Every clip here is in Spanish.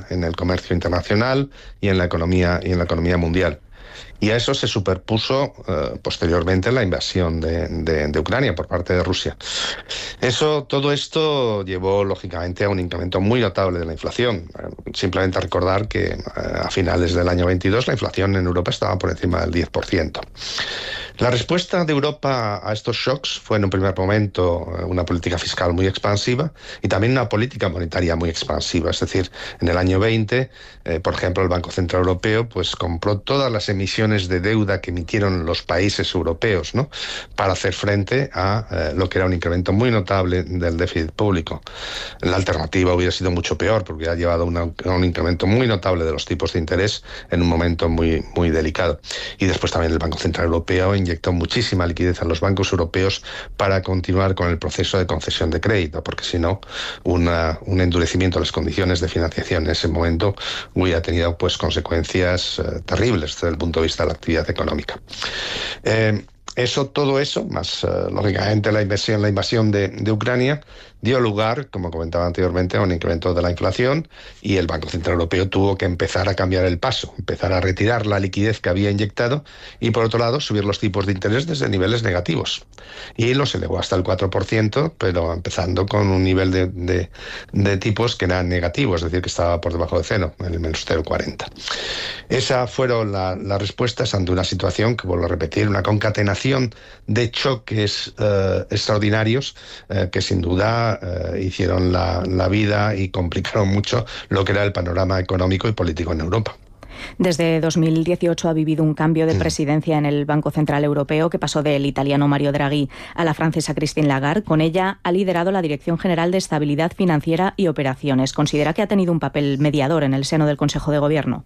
en el comercio internacional y en la economía mundial. Y a eso se superpuso posteriormente la invasión de Ucrania por parte de Rusia. Todo esto llevó lógicamente a un incremento muy notable de la inflación. Simplemente recordar que a finales del año 22 la inflación en Europa estaba por encima del 10%. La respuesta de Europa a estos shocks fue en un primer momento una política fiscal muy expansiva y también una política monetaria muy expansiva. Es decir, en el año 20, por ejemplo, el Banco Central Europeo pues compró todas las emisiones de deuda que emitieron los países europeos, ¿no?, para hacer frente a lo que era un incremento muy notable del déficit público. La alternativa hubiera sido mucho peor porque ha llevado a un incremento muy notable de los tipos de interés en un momento muy, muy delicado. Y después también el Banco Central Europeo inyectó muchísima liquidez a los bancos europeos para continuar con el proceso de concesión de crédito, porque si no, un endurecimiento de las condiciones de financiación en ese momento hubiera tenido pues consecuencias terribles desde el punto de vista de la actividad económica. Todo eso, más lógicamente la invasión de Ucrania, dio lugar, como comentaba anteriormente, a un incremento de la inflación y el Banco Central Europeo tuvo que empezar a cambiar el paso, empezar a retirar la liquidez que había inyectado y, por otro lado, subir los tipos de interés desde niveles negativos. Y los elevó hasta el 4%, pero empezando con un nivel de tipos que eran negativos, es decir, que estaba por debajo de cero, en el menos 0,40. Esas fueron las respuestas ante una situación que, vuelvo a repetir, una concatenación de choques extraordinarios que sin duda hicieron la vida y complicaron mucho lo que era el panorama económico y político en Europa. Desde 2018 ha vivido un cambio de presidencia en el Banco Central Europeo que pasó del italiano Mario Draghi a la francesa Christine Lagarde. Con ella ha liderado la Dirección General de Estabilidad Financiera y Operaciones. ¿Considera que ha tenido un papel mediador en el seno del Consejo de Gobierno?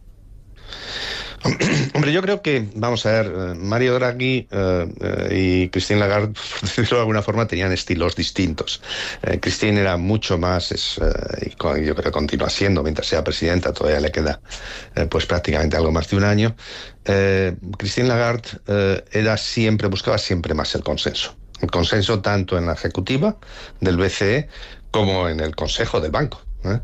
Hombre, yo creo que, vamos a ver, Mario Draghi y Christine Lagarde, por decirlo de alguna forma, tenían estilos distintos. Christine era mucho más, y yo creo que continúa siendo, mientras sea presidenta, todavía le queda pues prácticamente algo más de un año. Christine Lagarde buscaba siempre más el consenso. El consenso tanto en la ejecutiva del BCE como en el Consejo del Banco.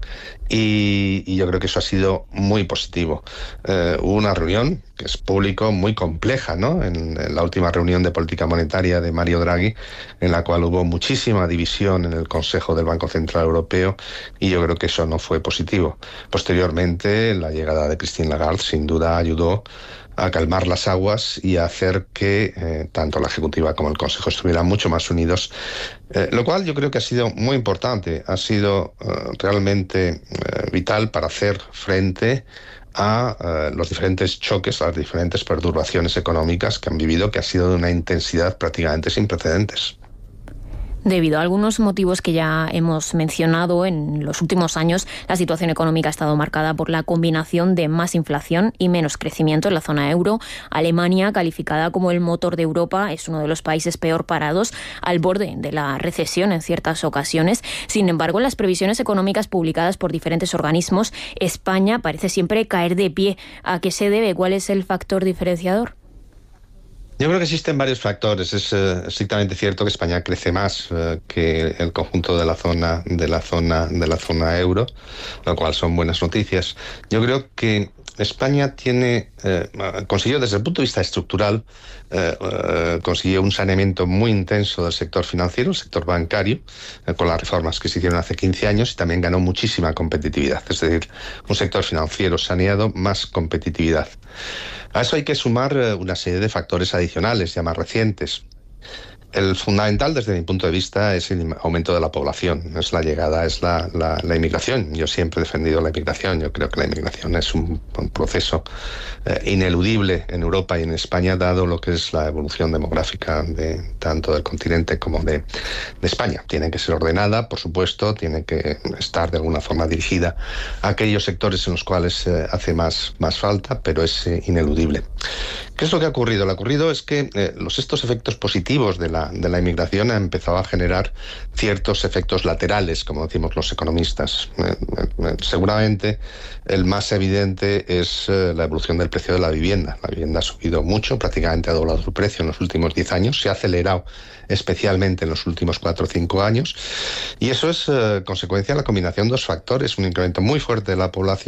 Y yo creo que eso ha sido muy positivo. Hubo una reunión que es público muy compleja, ¿no?, en la última reunión de política monetaria de Mario Draghi, en la cual hubo muchísima división en el Consejo del Banco Central Europeo y yo creo que eso no fue positivo. Posteriormente, la llegada de Christine Lagarde sin duda ayudó a calmar las aguas y a hacer que tanto la Ejecutiva como el Consejo estuvieran mucho más unidos, lo cual yo creo que ha sido muy importante, ha sido realmente vital para hacer frente a los diferentes choques, a las diferentes perturbaciones económicas que han vivido, que ha sido de una intensidad prácticamente sin precedentes. Debido a algunos motivos que ya hemos mencionado, en los últimos años la situación económica ha estado marcada por la combinación de más inflación y menos crecimiento en la zona euro. Alemania, calificada como el motor de Europa, es uno de los países peor parados, al borde de la recesión en ciertas ocasiones. Sin embargo, en las previsiones económicas publicadas por diferentes organismos, España parece siempre caer de pie. ¿A qué se debe? ¿Cuál es el factor diferenciador? Yo creo que existen varios factores. Es estrictamente cierto que España crece más que el conjunto de la zona euro, lo cual son buenas noticias. Yo creo que España consiguió desde el punto de vista estructural, consiguió un saneamiento muy intenso del sector financiero, el sector bancario, con las reformas que se hicieron hace 15 años, y también ganó muchísima competitividad. Es decir, un sector financiero saneado, más competitividad. A eso hay que sumar una serie de factores adicionales, ya más recientes. El fundamental, desde mi punto de vista, es el aumento de la población, es la llegada, es la inmigración. Yo siempre he defendido la inmigración. Yo creo que la inmigración es un proceso ineludible en Europa y en España, dado lo que es la evolución demográfica tanto del continente como de España. Tiene que ser ordenada, por supuesto, tiene que estar de alguna forma dirigida a aquellos sectores en los cuales hace más falta, pero es ineludible. ¿Qué es lo que ha ocurrido? Lo que ha ocurrido es que estos efectos positivos de la inmigración han empezado a generar ciertos efectos laterales, como decimos los economistas. Seguramente el más evidente es la evolución del precio de la vivienda. La vivienda ha subido mucho, prácticamente ha doblado su precio en los últimos 10 años, se ha acelerado especialmente en los últimos 4 o 5 años, y eso es consecuencia de la combinación de dos factores: un incremento muy fuerte de la población